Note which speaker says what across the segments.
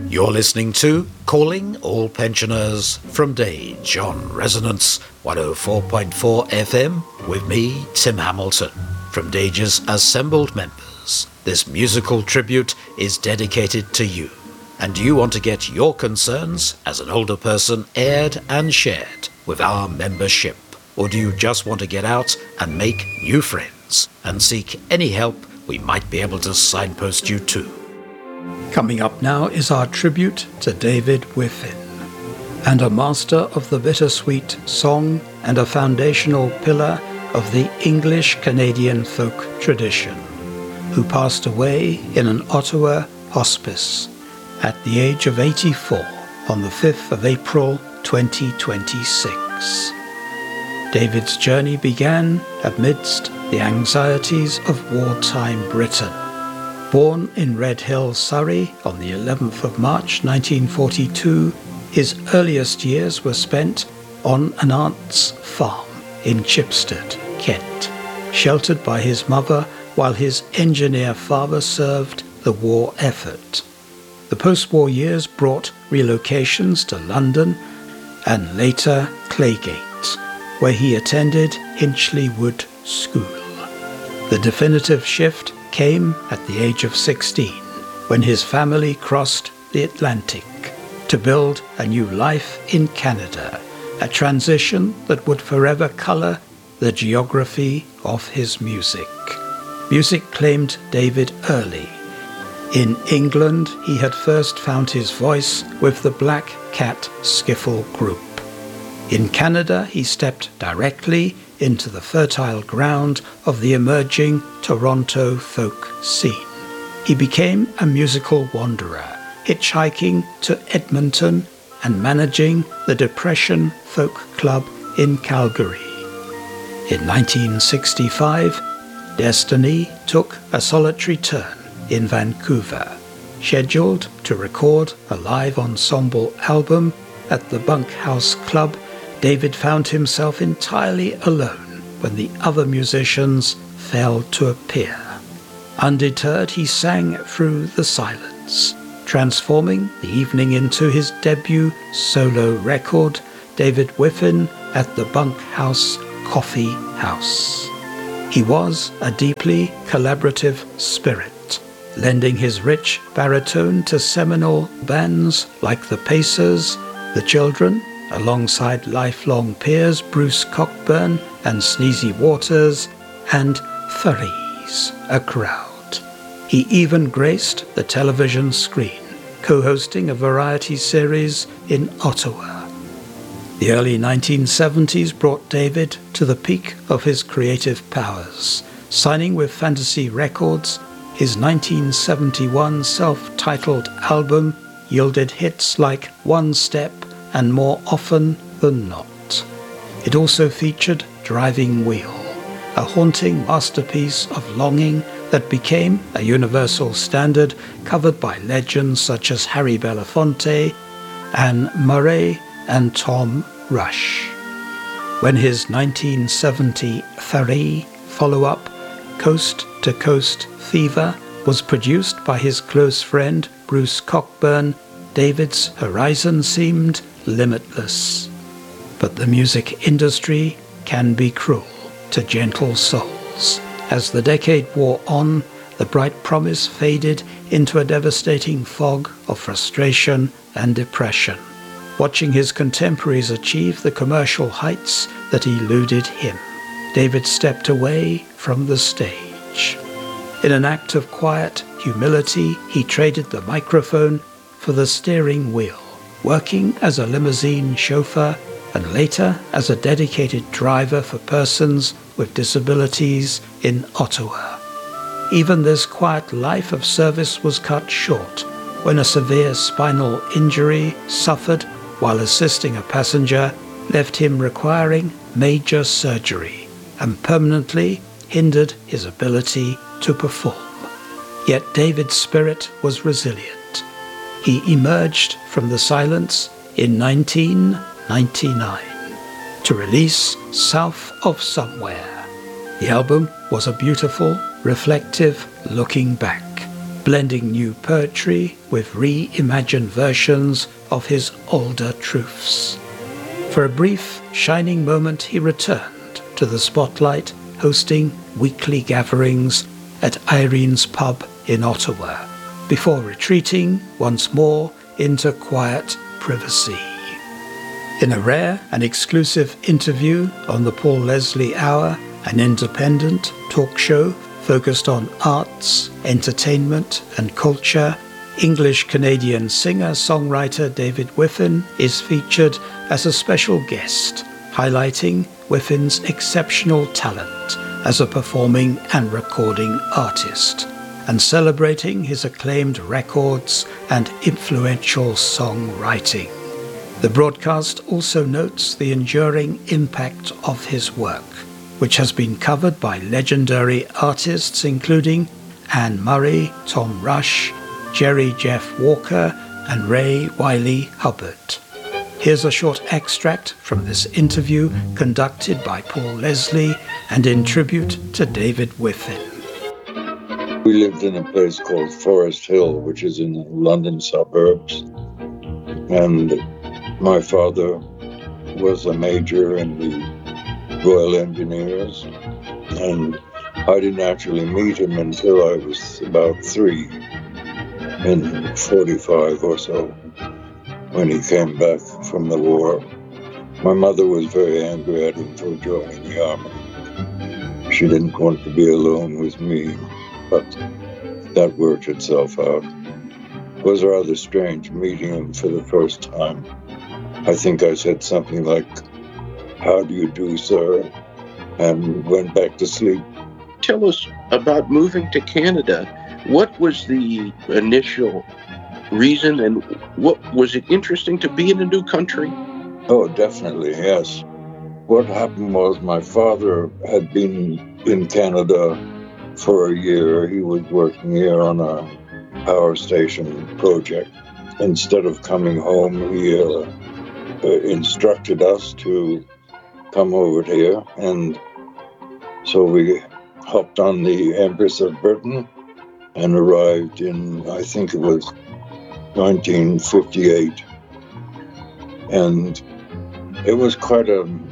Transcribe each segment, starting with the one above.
Speaker 1: You're listening to Calling All Pensioners from Dage on Resonance 104.4 FM with me, Tim Hamilton. From Dage's assembled members, this musical tribute is dedicated to you. And do you want to get your concerns as an older person aired and shared with our membership? Or do you just want to get out and make new friends and seek any help we might be able to signpost you to? Coming up now is our tribute to David Whiffin, and a master of the bittersweet song and a foundational pillar of the English-Canadian folk tradition, who passed away in an Ottawa hospice at the age of 84 on the 5th of April 2026. David's journey began amidst the anxieties of wartime Britain. Born in Redhill, Surrey on the 11th of March 1942, his earliest years were spent on an aunt's farm in Chipstead, Kent, sheltered by his mother while his engineer father served the war effort. The post-war years brought relocations to London and later Claygate, where he attended Hinchley Wood School. The definitive shift came at the age of 16, when his family crossed the Atlantic to build a new life in Canada, a transition that would forever colour the geography of his music. Music claimed David early. In England, he had first found his voice with the Black Cat Skiffle Group. In Canada, he stepped directly into the fertile ground of the emerging Toronto folk scene. He became a musical wanderer, hitchhiking to Edmonton and managing the Depression Folk Club in Calgary. In 1965, destiny took a solitary turn in Vancouver. Scheduled to record a live ensemble album at the Bunkhouse Club, David found himself entirely alone when the other musicians failed to appear. Undeterred, he sang through the silence, transforming the evening into his debut solo record, David Whiffin at the Bunkhouse Coffee House. He was a deeply collaborative spirit, lending his rich baritone to seminal bands like the Pacers, the Children, alongside lifelong peers Bruce Cockburn and Sneezy Waters, and Furries, a crowd. He even graced the television screen, co-hosting a variety series in Ottawa. The early 1970s brought David to the peak of his creative powers, signing with Fantasy Records. His 1971 self-titled album yielded hits like One Step and More Often Than Not. It also featured Driving Wheel, a haunting masterpiece of longing that became a universal standard covered by legends such as Harry Belafonte, Anne Murray, and Tom Rush. When his 1973 follow-up, Coast to Coast Fever, was produced by his close friend Bruce Cockburn, David's horizon seemed limitless. But the music industry can be cruel to gentle souls. As the decade wore on, the bright promise faded into a devastating fog of frustration and depression. Watching his contemporaries achieve the commercial heights that eluded him, David stepped away from the stage. In an act of quiet humility, he traded the microphone for the steering wheel, working as a limousine chauffeur and later as a dedicated driver for persons with disabilities in Ottawa. Even this quiet life of service was cut short when a severe spinal injury suffered while assisting a passenger left him requiring major surgery and permanently hindered his ability to perform. Yet David's spirit was resilient. He emerged from the silence in 1999 to release South of Somewhere. The album was a beautiful, reflective looking back, blending new poetry with reimagined versions of his older truths. For a brief, shining moment, he returned to the spotlight, hosting weekly gatherings at Irene's Pub in Ottawa, before retreating once more into quiet privacy. In a rare and exclusive interview on the Paul Leslie Hour, an independent talk show focused on arts, entertainment and culture, English-Canadian singer-songwriter David Whiffen is featured as a special guest, highlighting Whiffen's exceptional talent as a performing and recording artist, and celebrating his acclaimed records and influential songwriting. The broadcast also notes the enduring impact of his work, which has been covered by legendary artists including Anne Murray, Tom Rush, Jerry Jeff Walker, and Ray Wylie Hubbard. Here's a short extract from this interview conducted by Paul Leslie and in tribute to David Whiffen.
Speaker 2: We lived in a place called Forest Hill, which is in the London suburbs, and my father was a major in the Royal Engineers, and I didn't actually meet him until I was about 3, in 45 or so, when he came back from the war. My mother was very angry at him for joining the army. She didn't want to be alone with me, but that worked itself out. It was rather strange meeting him for the first time. I think I said something like, "How do you do, sir?" and went back to sleep.
Speaker 3: Tell us about moving to Canada. What was the initial reason, and what was it interesting to be in a new country?
Speaker 2: Oh, definitely, yes. What happened was my father had been in Canada for a year. He was working here on a power station project. Instead of coming home, he instructed us to come over here, and so we hopped on the Empress of Britain and arrived in, I think it was 1958, and it was quite an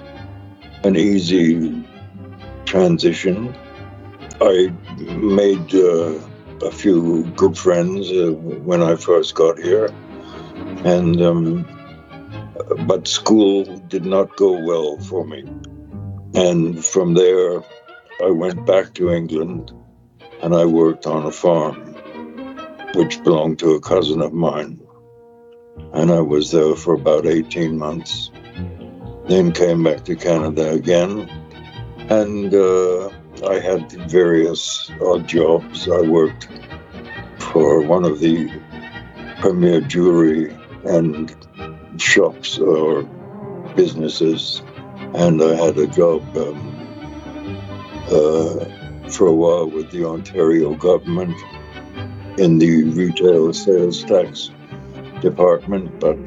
Speaker 2: easy transition. I made a few good friends when I first got here, and but school did not go well for me. And from there, I went back to England and I worked on a farm, which belonged to a cousin of mine. And I was there for about 18 months, then came back to Canada again. And I had various odd jobs. I worked for one of the premier jewelry and shops or businesses, and I had a job for a while with the Ontario government in the retail sales tax department, but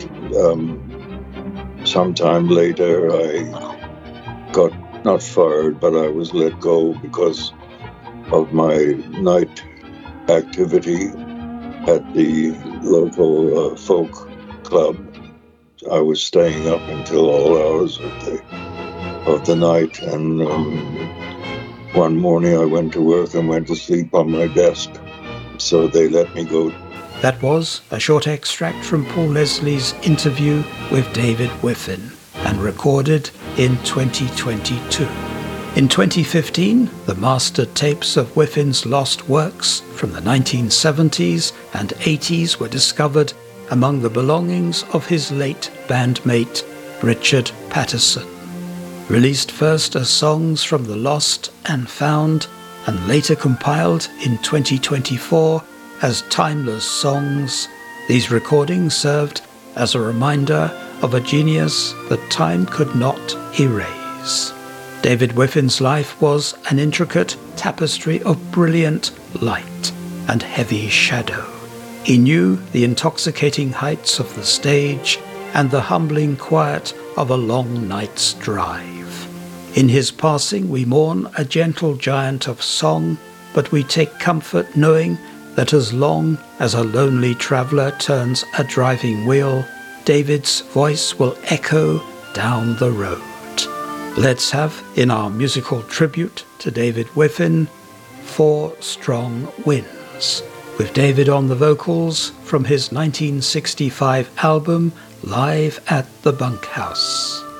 Speaker 2: sometime later I got not fired, but I was let go because of my night activity at the local folk club. I was staying up until all hours of the night, and one morning I went to work and went to sleep on my desk, so they let me go.
Speaker 1: That was a short extract from Paul Leslie's interview with David Whiffen, and recorded in 2022. In 2015, the mastered tapes of Whiffen's lost works from the 1970s and 80s were discovered among the belongings of his late bandmate, Richard Patterson. Released first as songs from the Lost and Found, and later compiled in 2024 as Timeless Songs, these recordings served as a reminder of a genius that time could not erase. David Whiffen's life was an intricate tapestry of brilliant light and heavy shadow. He knew the intoxicating heights of the stage and the humbling quiet of a long night's drive. In his passing we mourn a gentle giant of song, but we take comfort knowing that as long as a lonely traveller turns a driving wheel, David's voice will echo down the road. Let's have, in our musical tribute to David Whiffen, Four Strong Winds, with David on the vocals from his 1965 album Live at the Bunkhouse.